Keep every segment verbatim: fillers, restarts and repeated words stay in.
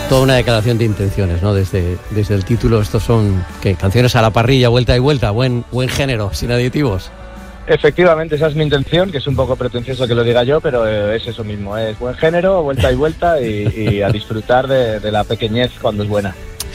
toda una declaración de intenciones, ¿no? Desde, desde el título, estos son ¿qué? Canciones a la parrilla, vuelta y vuelta, buen, buen género, sin aditivos. Efectivamente, esa es mi intención, que es un poco pretencioso que lo diga yo, pero eh, es eso mismo, es buen género, vuelta y vuelta y, y a disfrutar de, de la pequeñez cuando es buena.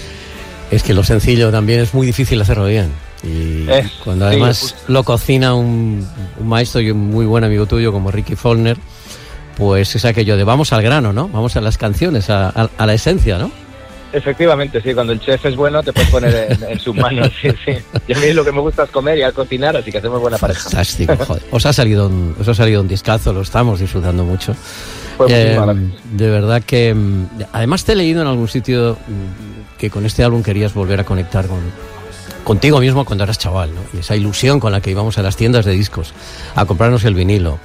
Es que lo sencillo también es muy difícil hacerlo bien. Y es, cuando además sí, lo cocina un, un maestro y un muy buen amigo tuyo como Ricky Faulkner, pues es aquello de vamos al grano, ¿no? Vamos a las canciones, a, a, a la esencia, ¿no? Efectivamente, sí, cuando el chef es bueno te puedes poner en, en sus manos, sí, sí. Y a mí lo que me gusta es comer y al cocinar, así que hacemos buena pareja. Fantástico, joder. Os ha salido un, os ha salido un discazo, lo estamos disfrutando mucho. Pues eh, de verdad que, además te he leído en algún sitio que con este álbum querías volver a conectar con contigo mismo cuando eras chaval, ¿no? Y esa ilusión con la que íbamos a las tiendas de discos, a comprarnos el vinilo,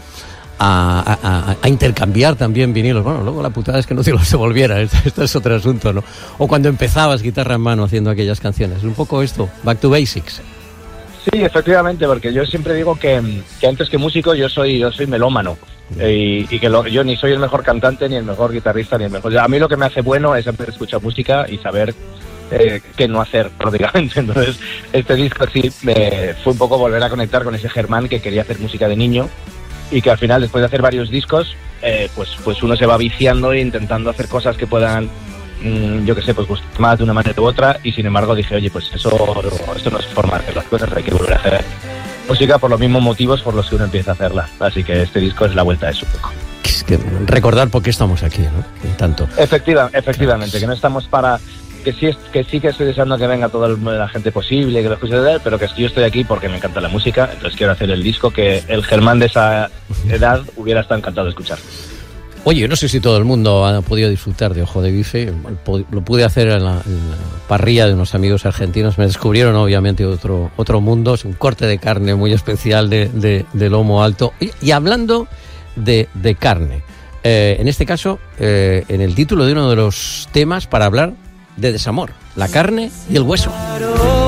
A, a, a intercambiar también vinilos. Bueno, luego la putada es que no te los devolviera, esto, esto es otro asunto, ¿no? O cuando empezabas guitarra en mano haciendo aquellas canciones, un poco esto, back to basics. Sí, efectivamente, porque yo siempre digo que, que antes que músico yo soy yo soy melómano, y, y que lo, yo ni soy el mejor cantante, ni el mejor guitarrista, ni el mejor... A mí lo que me hace bueno es saber escuchar música y saber eh, qué no hacer, prácticamente. Entonces, este disco sí me fue un poco volver a conectar con ese Germán que quería hacer música de niño, y que al final, después de hacer varios discos, eh, pues, pues uno se va viciando e intentando hacer cosas que puedan, mmm, yo qué sé, pues gustar más de una manera u otra, y sin embargo dije, oye, pues eso, esto no es forma de hacer las cosas, hay que volver a hacer música por los mismos motivos por los que uno empieza a hacerla. Así que este disco es la vuelta de eso un poco. Es que recordar por qué estamos aquí, ¿no? Y tanto. Efectiva, efectivamente, que no estamos para... Que sí, que sí que estoy deseando que venga toda la gente posible, que lo escuche de él, pero que yo estoy aquí porque me encanta la música, entonces quiero hacer el disco que el Germán de esa edad hubiera estado encantado de escuchar. Oye, yo no sé si todo el mundo ha podido disfrutar de Ojo de Bife, lo pude hacer en la, en la parrilla de unos amigos argentinos, me descubrieron obviamente otro, otro mundo, es un corte de carne muy especial de, de, de lomo alto, y, y hablando de, de carne, eh, en este caso, eh, en el título de uno de los temas para hablar de desamor, la carne y el hueso.